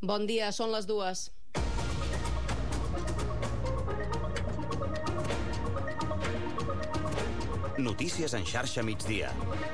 Bon dia, són les 2. Notícies en xarxa migdia.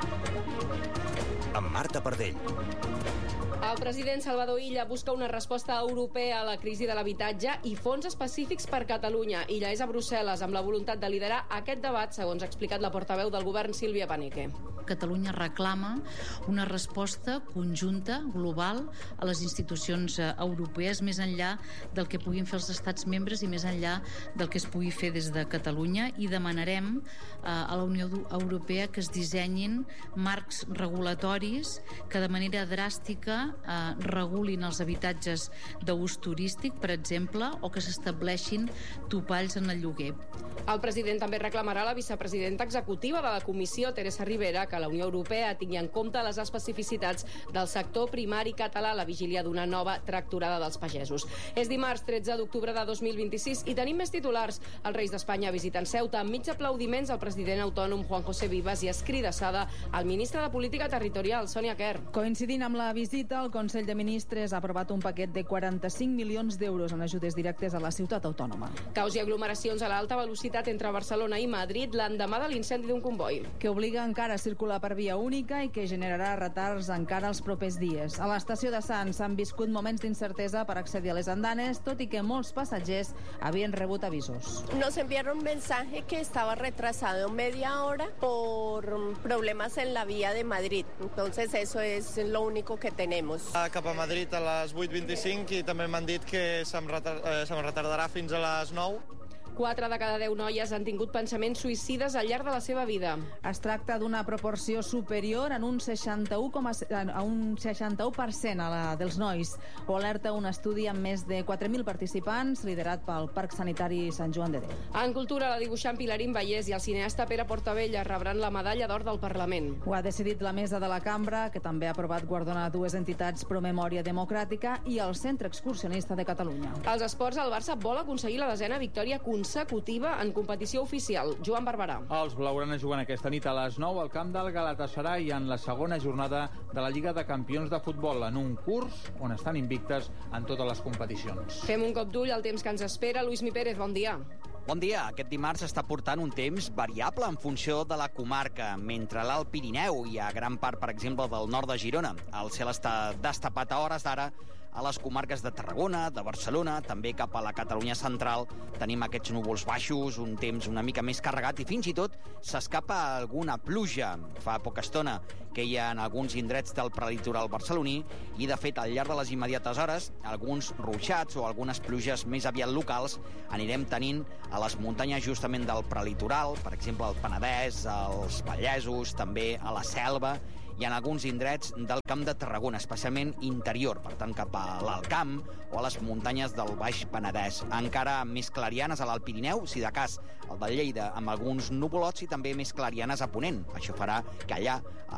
Amb Marta Pardell. El president Salvador Illa busca una resposta europea a la crisi de l'habitatge i fons específics per Catalunya. Illa és a Brussel·les amb la voluntat de liderar aquest debat, segons ha explicat la portaveu del govern, Sílvia Paneque. Catalunya reclama una resposta conjunta, global, a les institucions europees, més enllà del que puguin fer els estats membres i més enllà del que es pugui fer des de Catalunya, i demanarem a la Unió Europea que es dissenyin marcs regulatoris que de manera dràstica regulin els habitatges d'ús turístic, per exemple, o que s'estableixin topalls en el lloguer. El president també reclamarà a la vicepresidenta executiva de la Comissió, Teresa Ribera, que la Unió Europea tingui en compte les especificitats del sector primari català a la vigília d'una nova tractorada dels pagesos. És dimarts 13 d'octubre de 2026 i tenim més titulars. Els Reis d'Espanya visiten Ceuta amb mig aplaudiments al president autònom Juan José Vivas i escridassada al ministre de Política Territorial, Sònia Quer. Coincidint amb la visita, el Consell de Ministres ha aprovat un paquet de 45 milions d'euros en ajudes directes a la ciutat autònoma. Caos i aglomeracions a l'alta velocitat entre Barcelona i Madrid l'endemà de l'incendi d'un comboi. Que obliga encara a circular per via única i que generarà retards encara els propers dies. A l'estació de Sants han viscut moments d'incertesa per accedir a les andanes, tot i que molts passatgers havien rebut avisos. Nos enviaron un mensaje que estaba retrasado media hora por problemas en la vía de Madrid. Entonces eso es lo único que tenemos. Cap a Madrid a les 8:25 i també m'han dit que se'm retardarà fins a les 9. 4 de cada 10 noies han tingut pensaments suïcides al llarg de la seva vida. Es tracta d'una proporció superior en un 61% a la dels nois. Ho alerta un estudi amb més de 4.000 participants liderat pel Parc Sanitari Sant Joan de Déu. En cultura, la dibuixant Pilarín Vallès i el cineasta Pere Portabella rebran la medalla d'or del Parlament. Ho ha decidit la mesa de la cambra, que també ha aprovat guardonar dues entitats pro memòria democràtica i el Centre Excursionista de Catalunya. Als esports, el Barça vol aconseguir la 10ª victòria consecutiva en competició oficial. Joan Barberà. Els blaugranes juguen aquesta nit a les 9 al camp del Galatasaray en la segona jornada de la Lliga de Campions de Futbol, en un curs on estan invictes en totes les competicions. Fem un cop d'ull al temps que ens espera. Luis Mi Pérez, bon dia. Bon dia. Aquest dimarts està portant un temps variable en funció de la comarca. Mentre a l'Alt Pirineu i a gran part, per exemple, del nord de Girona, el cel està destapat a hores d'ara. A les comarques de Tarragona, de Barcelona, també cap a la Catalunya central, tenim aquests núvols baixos, un temps una mica més carregat i fins i tot s'escapa alguna pluja. Fa poca estona que hi ha en alguns indrets del prelitoral barceloní i, de fet, al llarg de les immediates hores, alguns ruixats o algunes pluges més aviat locals anirem tenint a les muntanyes justament del prelitoral, per exemple, el Penedès, els Vallesos, també a la Selva, i en alguns indrets del Camp de Tarragona, especialment interior, per tant cap a l'Alt Camp o a les muntanyes del Baix Penedès. Encara més clarianes a l'Alt Pirineu, si de cas el de Lleida, amb alguns nuvolots, i també més clarianes a ponent. Això farà que allà